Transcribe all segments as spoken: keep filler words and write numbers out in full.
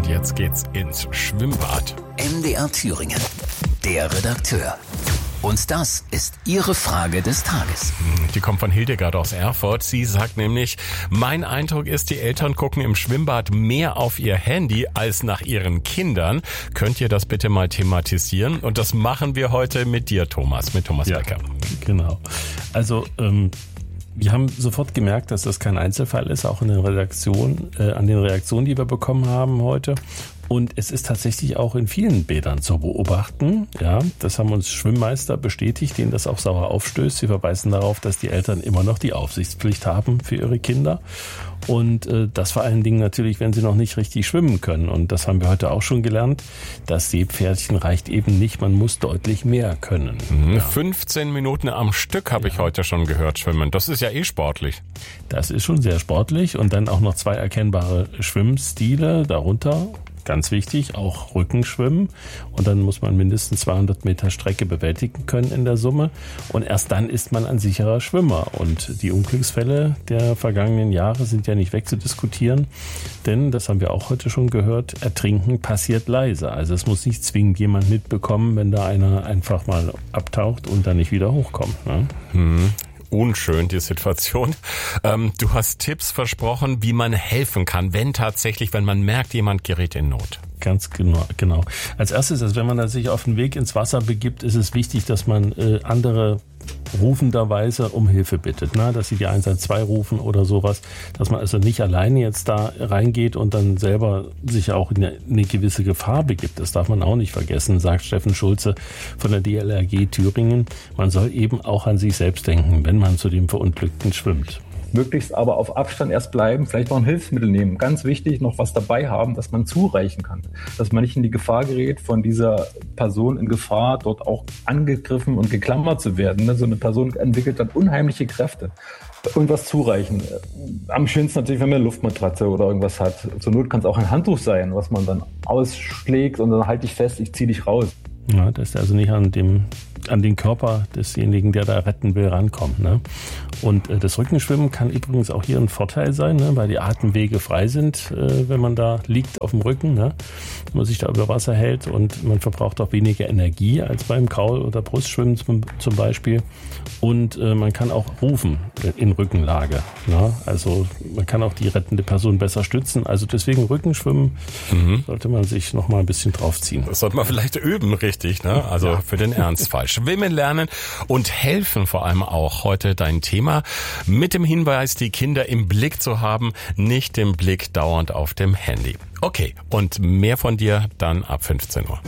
jetzt geht's ins Schwimmbad. M D R Thüringen, der Redakteur. Und das ist Ihre Frage des Tages. Die kommt von Hildegard aus Erfurt. Sie sagt nämlich, mein Eindruck ist, die Eltern gucken im Schwimmbad mehr auf ihr Handy als nach ihren Kindern. Könnt ihr das bitte mal thematisieren? Und das machen wir heute mit dir, Thomas, mit Thomas ja, Becker. Genau. Also, ähm, wir haben sofort gemerkt, dass das kein Einzelfall ist, auch in der Redaktion, äh, an den Reaktionen, die wir bekommen haben heute. Und es ist tatsächlich auch in vielen Bädern zu beobachten. Ja, das haben uns Schwimmmeister bestätigt, denen das auch sauer aufstößt. Sie verweisen darauf, dass die Eltern immer noch die Aufsichtspflicht haben für ihre Kinder. Und äh, das vor allen Dingen natürlich, wenn sie noch nicht richtig schwimmen können. Und das haben wir heute auch schon gelernt. Das Seepferdchen reicht eben nicht. Man muss deutlich mehr können. Mhm, ja. fünfzehn Minuten am Stück habe ja. ich heute schon gehört schwimmen. Das ist ja eh sportlich. Das ist schon sehr sportlich. Und dann auch noch zwei erkennbare Schwimmstile darunter. Ganz wichtig, auch Rückenschwimmen. Und dann muss man mindestens zweihundert Meter Strecke bewältigen können in der Summe. Und erst dann ist man ein sicherer Schwimmer. Und die Unglücksfälle der vergangenen Jahre sind ja nicht wegzudiskutieren. Denn, das haben wir auch heute schon gehört, Ertrinken passiert leise. Also es muss nicht zwingend jemand mitbekommen, wenn da einer einfach mal abtaucht und dann nicht wieder hochkommt. Ne? Hm. Unschön, die Situation. Ähm, du hast Tipps versprochen, wie man helfen kann, wenn tatsächlich, wenn man merkt, jemand gerät in Not. Ganz genau, genau. Als erstes, also wenn man sich auf den Weg ins Wasser begibt, ist es wichtig, dass man äh, andere rufenderweise um Hilfe bittet, ne? Dass sie die eins eins zwei rufen oder sowas, dass man also nicht alleine jetzt da reingeht und dann selber sich auch in eine, eine gewisse Gefahr begibt. Das darf man auch nicht vergessen, sagt Steffen Schulze von der D L R G Thüringen. Man soll eben auch an sich selbst denken, wenn man zu dem Verunglückten schwimmt. Möglichst aber auf Abstand erst bleiben, vielleicht noch ein Hilfsmittel nehmen. Ganz wichtig, noch was dabei haben, dass man zureichen kann. Dass man nicht in die Gefahr gerät, von dieser Person in Gefahr, dort auch angegriffen und geklammert zu werden. So eine Person entwickelt dann unheimliche Kräfte. Irgendwas zureichen. Am schönsten natürlich, wenn man eine Luftmatratze oder irgendwas hat. Zur Not kann es auch ein Handtuch sein, was man dann ausschlägt und dann halte ich fest, ich ziehe dich raus. Ja, dass er also nicht an dem an den Körper desjenigen, der da retten will, rankommt. Ne? Und äh, das Rückenschwimmen kann übrigens auch hier ein Vorteil sein, ne? Weil die Atemwege frei sind, äh, wenn man da liegt auf dem Rücken, ne? Wenn man sich da über Wasser hält und man verbraucht auch weniger Energie als beim Kraul- oder Brustschwimmen zum, zum Beispiel. Und äh, man kann auch rufen in Rückenlage. Ne? Also man kann auch die rettende Person besser stützen. Also deswegen Rückenschwimmen mhm. sollte man sich noch mal ein bisschen draufziehen. Das sollte man vielleicht üben, richtig, ne? Also ja. Für den Ernstfall. Schwimmen lernen und helfen vor allem auch heute dein Thema. Mit dem Hinweis, die Kinder im Blick zu haben, nicht den Blick dauernd auf dem Handy. Okay, und mehr von dir dann ab fünfzehn Uhr.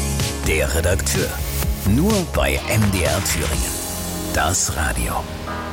Der Redakteur. Nur bei M D R Thüringen. Das Radio.